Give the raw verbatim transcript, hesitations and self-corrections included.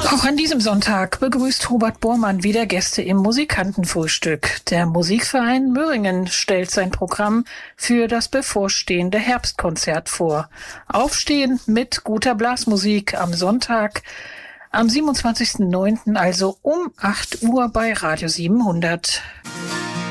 Auch an diesem Sonntag begrüßt Hubert Bormann wieder Gäste im Musikantenfrühstück. Der Musikverein Möhringen stellt sein Programm für das bevorstehende Herbstkonzert vor. Aufstehen mit guter Blasmusik am Sonntag, am siebenundzwanzigsten neunten also um acht Uhr bei Radio siebenhundert.